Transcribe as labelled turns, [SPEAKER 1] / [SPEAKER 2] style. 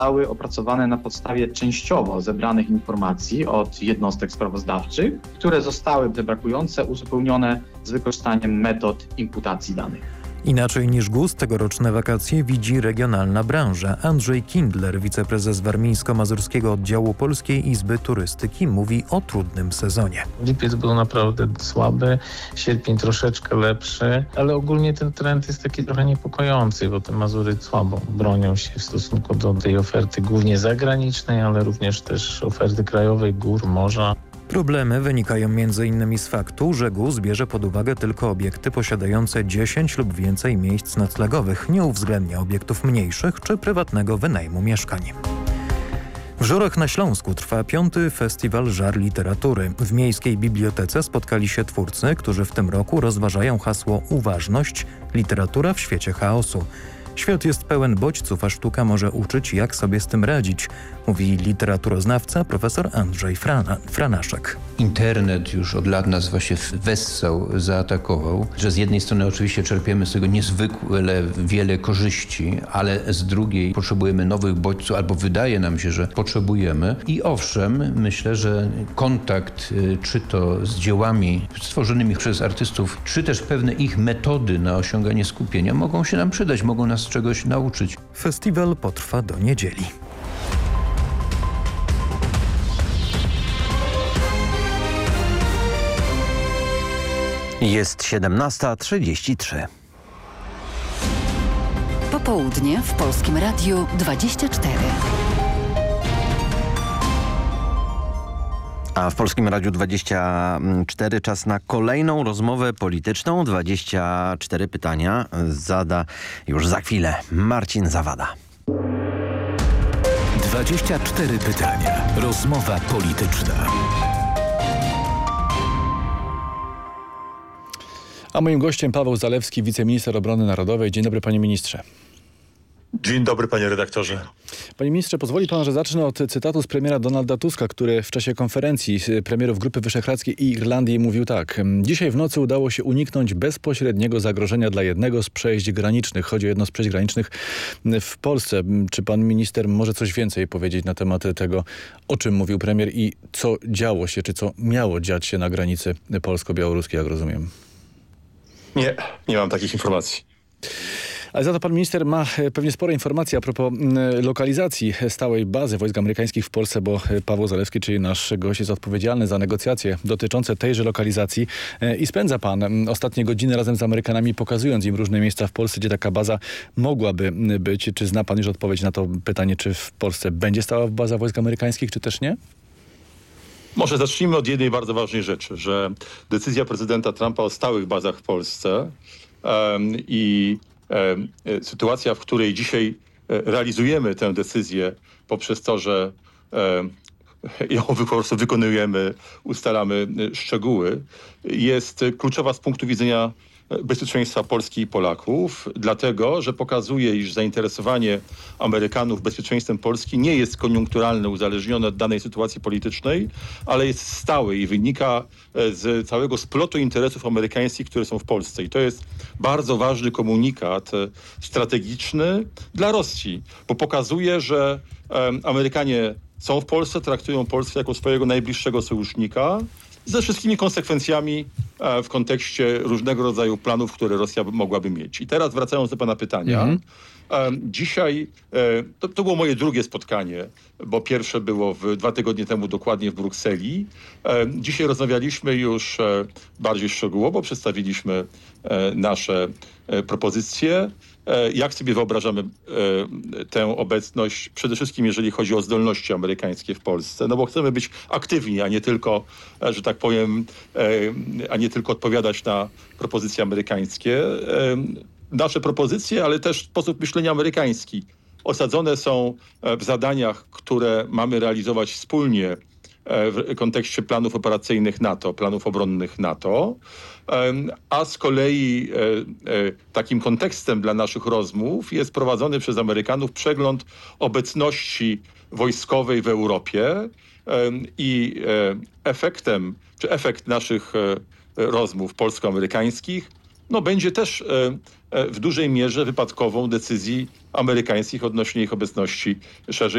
[SPEAKER 1] zostały opracowane na podstawie częściowo zebranych informacji od jednostek sprawozdawczych, które zostały te brakujące uzupełnione z wykorzystaniem metod imputacji danych.
[SPEAKER 2] Inaczej niż GUS tegoroczne wakacje widzi regionalna branża. Andrzej Kindler, wiceprezes Warmińsko-Mazurskiego Oddziału Polskiej Izby Turystyki, mówi o trudnym sezonie.
[SPEAKER 3] Lipiec był naprawdę słaby, sierpień troszeczkę lepszy, ale ogólnie ten trend jest taki trochę niepokojący, bo te Mazury słabo bronią się w stosunku do tej oferty głównie zagranicznej, ale również też oferty krajowej, gór, morza.
[SPEAKER 2] Problemy wynikają m.in. z faktu, że GUS bierze pod uwagę tylko obiekty posiadające 10 lub więcej miejsc noclegowych, nie uwzględnia obiektów mniejszych czy prywatnego wynajmu mieszkań. W Żorach na Śląsku trwa 5. Festiwal Żar Literatury. W Miejskiej Bibliotece spotkali się twórcy, którzy w tym roku rozważają hasło Uważność – literatura w świecie chaosu. Świat jest pełen bodźców, a sztuka może uczyć, jak sobie z tym radzić, mówi literaturoznawca profesor Andrzej Franaszek.
[SPEAKER 4] Internet już od lat nas właśnie wessał, zaatakował, że z jednej strony oczywiście czerpiemy z tego niezwykle wiele korzyści, ale z drugiej potrzebujemy nowych bodźców, albo wydaje nam się, że potrzebujemy. I owszem, myślę, że kontakt czy to z dziełami stworzonymi przez artystów, czy też pewne ich metody na osiąganie skupienia mogą się nam przydać, mogą nas czegoś nauczyć.
[SPEAKER 2] Festiwal potrwa do niedzieli.
[SPEAKER 5] Jest 17:33.
[SPEAKER 6] Popołudnie w Polskim Radiu 24.
[SPEAKER 5] A w Polskim Radiu 24 czas na kolejną rozmowę polityczną. 24 pytania zada już za chwilę Marcin Zawada.
[SPEAKER 7] 24 pytania. Rozmowa polityczna.
[SPEAKER 8] A moim gościem Paweł Zalewski, wiceminister obrony narodowej. Dzień dobry, panie ministrze.
[SPEAKER 9] Dzień dobry, panie redaktorze.
[SPEAKER 8] Panie ministrze, pozwoli pan, że zacznę od cytatu z premiera Donalda Tuska, który w czasie konferencji premierów Grupy Wyszehradzkiej i Irlandii mówił tak. Dzisiaj w nocy udało się uniknąć bezpośredniego zagrożenia dla jednego z przejść granicznych. Chodzi o jedno z przejść granicznych w Polsce. Czy pan minister może coś więcej powiedzieć na temat tego, o czym mówił premier i co działo się, czy co miało dziać się na granicy polsko-białoruskiej, jak rozumiem?
[SPEAKER 9] Nie mam takich informacji.
[SPEAKER 8] Ale za to pan minister ma pewnie sporo informacji a propos lokalizacji stałej bazy wojsk amerykańskich w Polsce, bo Paweł Zalewski, czyli nasz gość, jest odpowiedzialny za negocjacje dotyczące tejże lokalizacji i spędza pan ostatnie godziny razem z Amerykanami, pokazując im różne miejsca w Polsce, gdzie taka baza mogłaby być. Czy zna pan już odpowiedź na to pytanie, czy w Polsce będzie stała baza wojsk amerykańskich, czy też nie?
[SPEAKER 9] Może zacznijmy od jednej bardzo ważnej rzeczy, że decyzja prezydenta Trumpa o stałych bazach w Polsce sytuacja, w której dzisiaj realizujemy tę decyzję poprzez to, że ją po prostu wykonujemy, ustalamy szczegóły, jest kluczowa z punktu widzenia bezpieczeństwa Polski i Polaków, dlatego, że pokazuje, iż zainteresowanie Amerykanów bezpieczeństwem Polski nie jest koniunkturalne, uzależnione od danej sytuacji politycznej, ale jest stałe i wynika z całego splotu interesów amerykańskich, które są w Polsce. I to jest bardzo ważny komunikat strategiczny dla Rosji, bo pokazuje, że Amerykanie są w Polsce, traktują Polskę jako swojego najbliższego sojusznika, ze wszystkimi konsekwencjami w kontekście różnego rodzaju planów, które Rosja mogłaby mieć. I teraz wracając do pana pytania. Dzisiaj, to było moje drugie spotkanie, bo pierwsze było 2 tygodnie temu dokładnie w Brukseli. Dzisiaj rozmawialiśmy już bardziej szczegółowo, przedstawiliśmy nasze propozycje. Jak sobie wyobrażamy tę obecność, przede wszystkim jeżeli chodzi o zdolności amerykańskie w Polsce, no bo chcemy być aktywni, a nie tylko, że tak powiem, a nie tylko odpowiadać na propozycje amerykańskie. Nasze propozycje, ale też sposób myślenia amerykański osadzone są w zadaniach, które mamy realizować wspólnie w kontekście planów operacyjnych NATO, planów obronnych NATO, a z kolei takim kontekstem dla naszych rozmów jest prowadzony przez Amerykanów przegląd obecności wojskowej w Europie i efekt naszych rozmów polsko-amerykańskich będzie też w dużej mierze wypadkową decyzji amerykańskich odnośnie ich obecności szerzej